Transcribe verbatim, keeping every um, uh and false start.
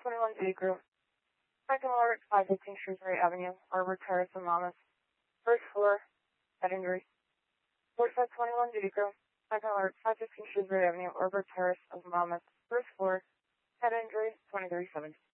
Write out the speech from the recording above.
twenty-one Duty Group. Second floor, five fifteen Shrewsbury Avenue, Arbor Terrace in Monmouth. First floor, head injury. Forsyth twenty-one Duty Group. Second floor, five fifteen Shrewsbury Avenue, Arbor Terrace of Monmouth. First floor, head injury, twenty thirty-seven.